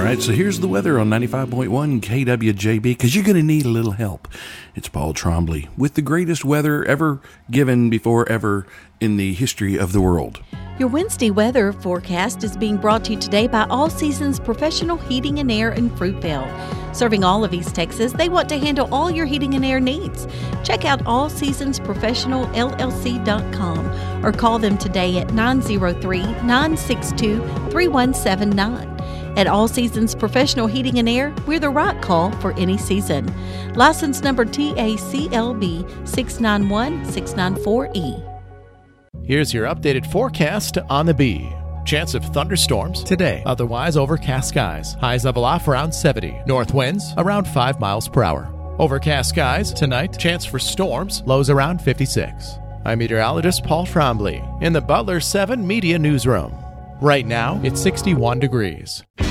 right, so here's the weather on 95.1 KWJB, because you're going to need a little help. It's Paul Trombley with the greatest weather ever given before ever in the history of the world. Your Wednesday weather forecast is being brought to you today by All Seasons Professional Heating and Air in Fruitvale. Serving all of East Texas, they want to handle all your heating and air needs. Check out allseasonsprofessionalllc.com or call them today at 903-962-3179. At All Seasons Professional Heating and Air, we're the right call for any season. License number TACLB 691694E. Here's your updated forecast on the Bee. Chance of thunderstorms today, otherwise overcast skies. Highs level off around 70. North winds around 5 miles per hour. Overcast skies tonight, chance for storms, lows around 56. I'm meteorologist Paul Trombley in the Butler 7 Media Newsroom. Right now, it's 61 degrees.